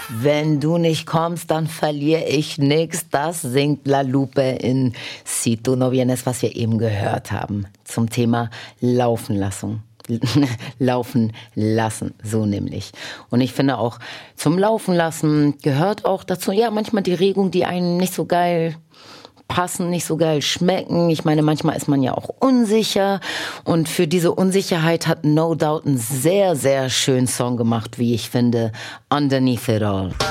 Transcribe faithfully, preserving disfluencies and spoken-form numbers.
Wenn du nicht kommst, dann verliere ich nix. Das singt La Lupe in Si tu no vienes, was wir eben gehört haben. Zum Thema Laufen lassen. Laufen lassen, so nämlich. Und ich finde auch, zum Laufen lassen gehört auch dazu, ja, manchmal die Regung, die einem nicht so geil passen, nicht so geil schmecken. Ich meine, manchmal ist man ja auch unsicher. Und für diese Unsicherheit hat No Doubt einen sehr, sehr schönen Song gemacht, wie ich finde, Underneath It All.